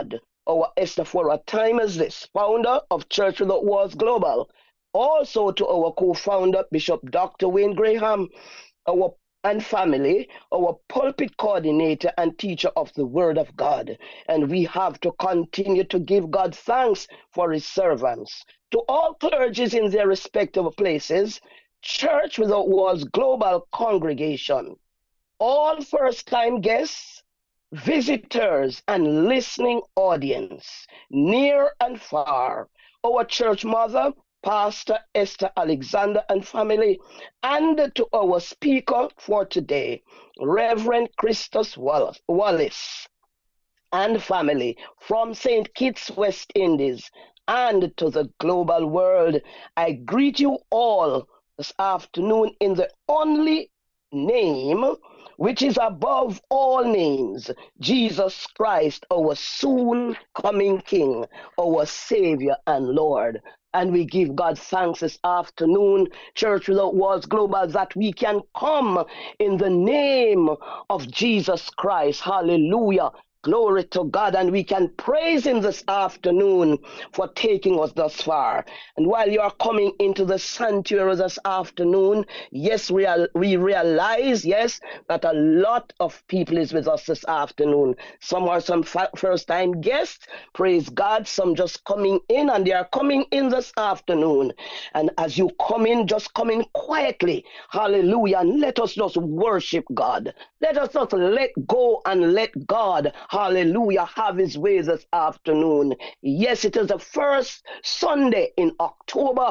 God, our Esther, for a time as this, founder of Church Without Walls Global. Also to our co-founder, Bishop Dr. Wayne Graham, our and family, our pulpit coordinator and teacher of the Word of God. And we have to continue to give God thanks for his servants. To all clergies in their respective places, Church Without Walls Global Congregation, all first-time guests, visitors, and listening audience, near and far, our church mother, Pastor Esther Alexander and family, and to our speaker for today, Reverend Christus Wallace and family from St. Kitts, West Indies, and to the global world. I greet you all this afternoon in the only name which is above all names, Jesus Christ, our soon coming King, our Savior and Lord. And we give God thanks this afternoon, Church Without Walls Global, that we can come in the name of Jesus Christ. Hallelujah. Glory to God, and we can praise him this afternoon for taking us thus far. And while you are coming into the sanctuary this afternoon, yes, we realize, yes, that a lot of people is with us this afternoon. Some are some first-time guests, praise God. Some just coming in, and they are coming in this afternoon. And as you come in, just come in quietly, hallelujah, and let us just worship God. Let us just let go and let God, hallelujah, have his way this afternoon. Yes, it is the first Sunday in October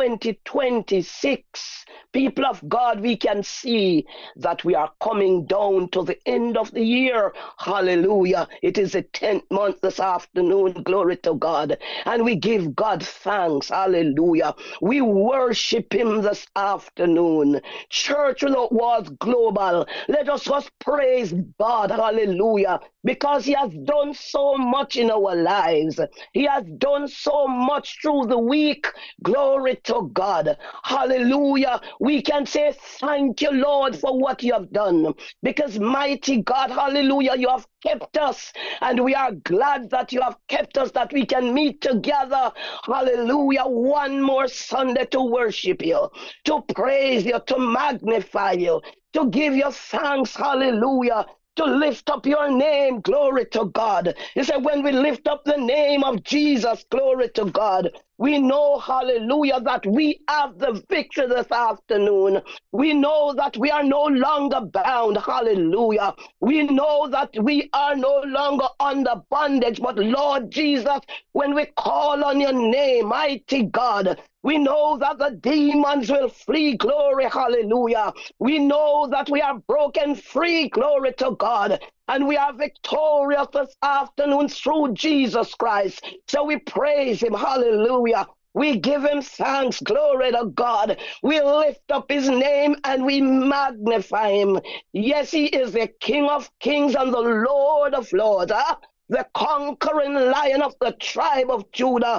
2026. People of God, we can see that we are coming down to the end of the year. Hallelujah. It is the 10th month this afternoon. Glory to God. And we give God thanks. Hallelujah. We worship him this afternoon. Church Without Walls Global. Let us just praise God. Hallelujah. Because he has done so much in our lives. He has done so much through the week. Glory to God. Hallelujah. We can say thank you, Lord, for what you have done. Because mighty God, hallelujah, you have kept us. And we are glad that you have kept us, that we can meet together. Hallelujah. One more Sunday to worship you, to praise you, to magnify you, to give you thanks. Hallelujah. To lift up your name, glory to God. He said, when we lift up the name of Jesus, glory to God, we know, hallelujah, that we have the victory this afternoon. We know that we are no longer bound, hallelujah. We know that we are no longer under bondage, but Lord Jesus, when we call on your name, mighty God, we know that the demons will flee, glory, hallelujah. We know that we are broken free, glory to God. And we are victorious this afternoon through Jesus Christ. So we praise him, hallelujah. We give him thanks, glory to God. We lift up his name and we magnify him. Yes, he is the King of kings and the Lord of lords, the conquering Lion of the tribe of Judah.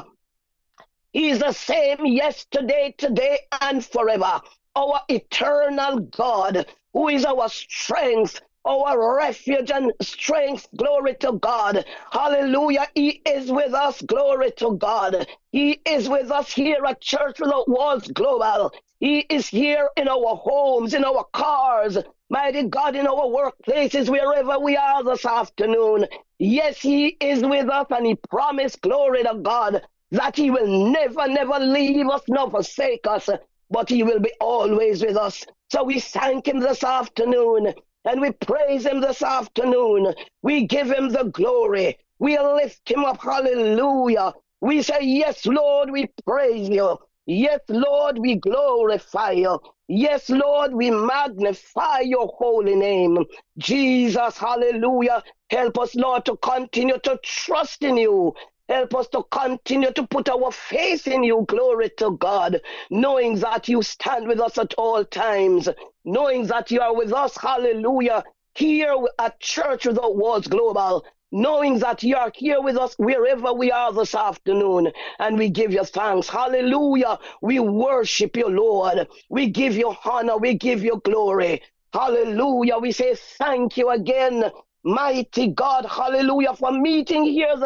He is the same yesterday, today, and forever. Our eternal God, who is our strength, our refuge and strength, glory to God. Hallelujah. He is with us, glory to God. He is with us here at Church Without Walls Global. He is here in our homes, in our cars, mighty God, in our workplaces, wherever we are this afternoon. Yes, he is with us, and he promised, glory to God, that he will never, never leave us nor forsake us, but he will be always with us. So we thank him this afternoon, and we praise him this afternoon. We give him the glory. We lift him up, hallelujah. We say, yes, Lord, we praise you. Yes, Lord, we glorify you. Yes, Lord, we magnify your holy name. Jesus, hallelujah. Help us, Lord, to continue to trust in you. Help us to continue to put our faith in you, glory to God, knowing that you stand with us at all times, knowing that you are with us, hallelujah, here at Church Without Walls Global, knowing that you are here with us wherever we are this afternoon, and we give you thanks, hallelujah. We worship you, Lord. We give you honor, we give you glory, hallelujah. We say thank you again, mighty God, hallelujah, for meeting here